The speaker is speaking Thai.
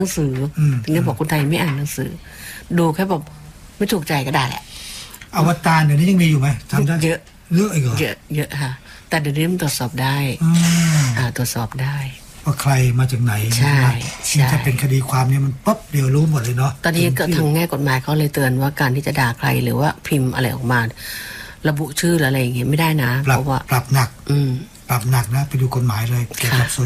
หนังสือถึงได้บอกคนไทยไม่อ่านหนังสือดูแค่แบบไม่ถูกใจก็ได้แหละอวตารเดี๋ยวนี้ยังมีอยู่ไหมทำได้เยอะอีกเหรอเยอะค่ะแต่เดี๋ยวนี้มันตรวจสอบได้ตรวจสอบได้ว่าใครมาจากไหนใช่ถ้าเป็นคดีความเนี่ยมันปั๊บเดี๋ยวรู้หมดเลยเนาะตอนนี้ก็ทางแง่กฎหมายเขาเลยเตือนว่าการที่จะด่าใครหรือว่าพิมพ์อะไรออกมาระบุชื่อหรืออะไรอย่างเงี้ยไม่ได้นะเพราะว่าปรับหนักนะไปดูกฎหมายเลยเกี่ยวกับ